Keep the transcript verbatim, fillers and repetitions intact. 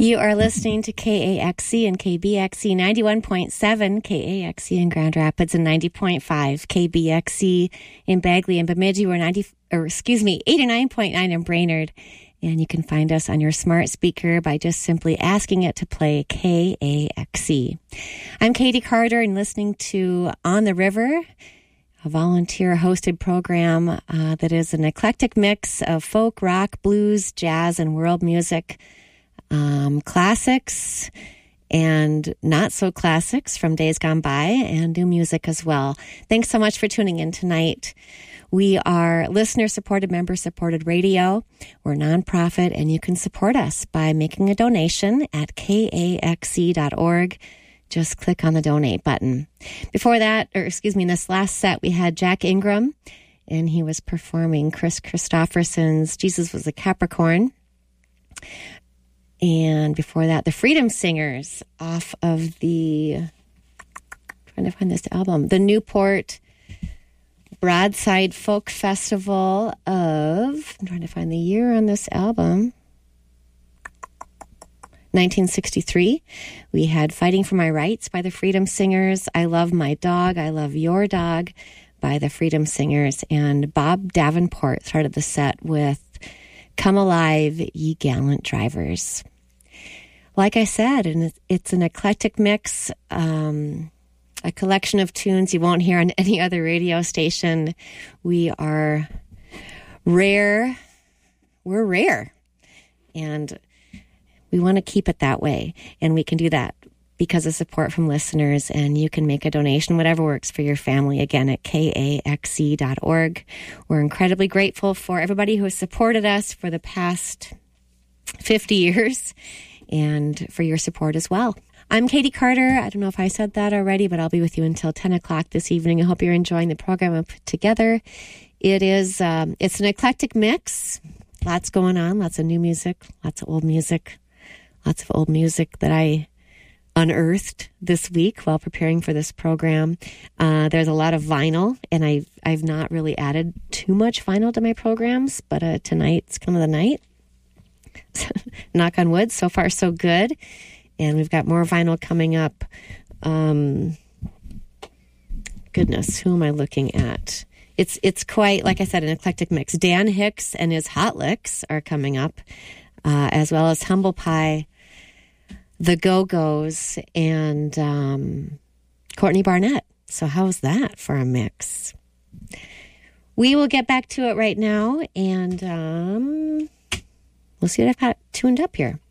You are listening to K A X C and K B X C ninety-one point seven, K A X C in Grand Rapids, and ninety point five, K B X C in Bagley and Bemidji. We're ninety, or excuse me, eighty-nine point nine in Brainerd. And you can find us on your smart speaker by just simply asking it to play K A X C. I'm Katie Carter and listening to On the River, a volunteer-hosted program uh, that is an eclectic mix of folk, rock, blues, jazz, and world music. Um, classics and not so classics from days gone by, and new music as well. Thanks so much for tuning in tonight. We are listener-supported, member-supported radio. We're a nonprofit, and you can support us by making a donation at K A X C dot org. Just click on the donate button. Before that, or excuse me, in this last set, we had Jack Ingram, and he was performing Chris Christopherson's Jesus Was a Capricorn. And before that, the Freedom Singers off of the, trying to find this album, the Newport Broadside Folk Festival of, I'm trying to find the year on this album, nineteen sixty-three. We had Fighting for My Rights by the Freedom Singers, I Love My Dog, I Love Your Dog by the Freedom Singers, and Bob Davenport started the set with Come Alive, Ye Gallant Drivers. Like I said, and it's an eclectic mix, um, a collection of tunes you won't hear on any other radio station. We are rare. We're rare. And we want to keep it that way. And we can do that because of support from listeners. And you can make a donation, whatever works for your family, again, at K A X C dot org. We're incredibly grateful for everybody who has supported us for the past fifty years. And for your support as well. I'm Katie Carter. I don't know if I said that already, but I'll be with you until ten o'clock this evening. I hope you're enjoying the program I put together. It is, um, it's an eclectic mix. Lots going on, lots of new music, lots of old music, lots of old music that I unearthed this week while preparing for this program. Uh, there's a lot of vinyl, and I've, I've not really added too much vinyl to my programs, but uh, tonight's kind of the night. Knock on wood, so far so good. And we've got more vinyl coming up. Um, goodness, who am I looking at? It's it's quite, like I said, an eclectic mix. Dan Hicks and his Hot Licks are coming up, uh, as well as Humble Pie, The Go-Go's, and um, Courtney Barnett. So how's that for a mix? We will get back to it right now, and um, we'll see what I've got tuned up here.